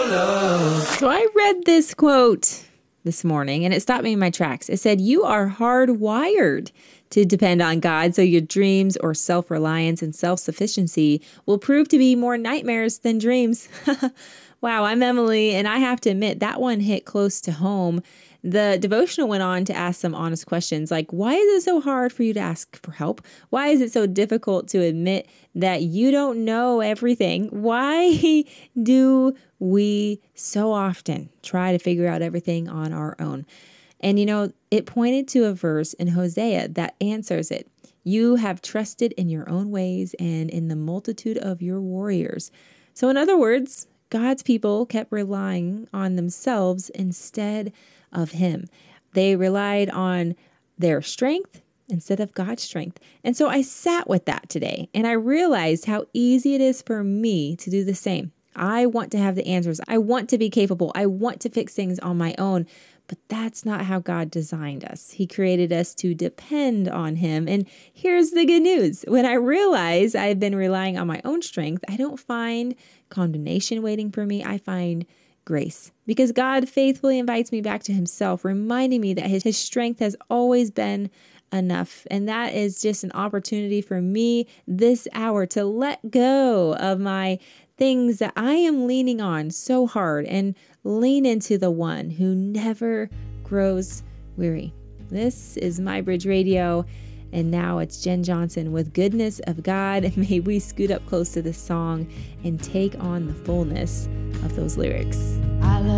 So I read this quote this morning and it stopped me in my tracks. It said, "You are hardwired to depend on God, so your dreams or self-reliance and self-sufficiency will prove to be more nightmares than dreams." Wow, I'm Emily, and I have to admit that one hit close to home. The devotional went on to ask some honest questions like, why is it so hard for you to ask for help? Why is it so difficult to admit that you don't know everything? Why do we so often try to figure out everything on our own? And it pointed to a verse in Hosea that answers it. You have trusted in your own ways and in the multitude of your warriors. So in other words, God's people kept relying on themselves instead of Him. They relied on their strength instead of God's strength. And so I sat with that today and I realized how easy it is for me to do the same. I want to have the answers. I want to be capable. I want to fix things on my own. But that's not how God designed us. He created us to depend on Him. And here's the good news. When I realize I've been relying on my own strength, I don't find condemnation waiting for me. I find grace, because God faithfully invites me back to Himself, reminding me that His strength has always been enough. And that is just an opportunity for me this hour to let go of my things that I am leaning on so hard and lean into the one who never grows weary. This is My Bridge Radio. And now it's Jen Johnson with Goodness of God. May we scoot up close to this song and take on the fullness of those lyrics.